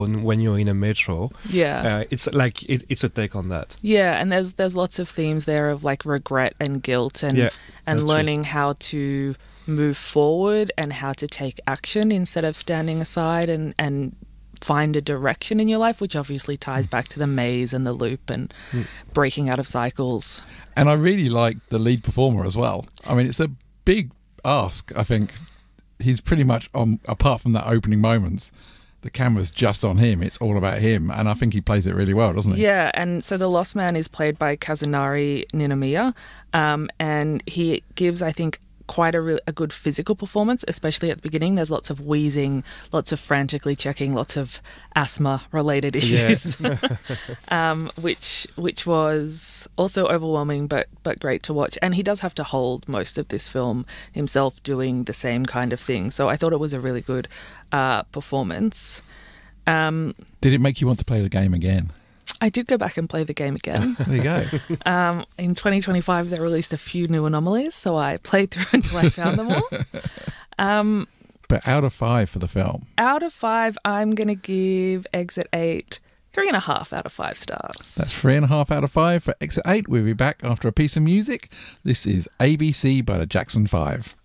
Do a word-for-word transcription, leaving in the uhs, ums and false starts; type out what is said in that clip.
when when you're in a metro. Yeah. Uh, it's like it, it's a take on that. Yeah, and there's there's lots of themes there of like regret and guilt and Yeah, and that's learning how to move forward and how to take action instead of standing aside and, and find a direction in your life, which obviously ties back to the maze and the loop and Mm. breaking out of cycles. And I really like the lead performer as well. I mean, it's a big ask, I think. He's pretty much on, apart from that opening moments, the camera's just on him. It's all about him. And I think he plays it really well, doesn't he? Yeah, and so the Lost Man is played by Kazunari Ninomiya, um, and he gives, I think, quite a, re- a good physical performance, especially at the beginning. There's lots of wheezing, lots of frantically checking, lots of asthma-related issues, Yeah. um, which which was also overwhelming, but but great to watch. And he does have to hold most of this film himself, doing the same kind of thing. So I thought it was a really good uh, performance. Um, Did it make you want to play the game again? I did go back and play the game again. There you go. Um, in twenty twenty-five, they released a few new anomalies, so I played through until I found them all. Um, But out of five for the film. out of five, I'm going to give Exit eight three and a half out of five stars. That's three and a half out of five for Exit eight. We'll be back after a piece of music. This is A B C by the Jackson five.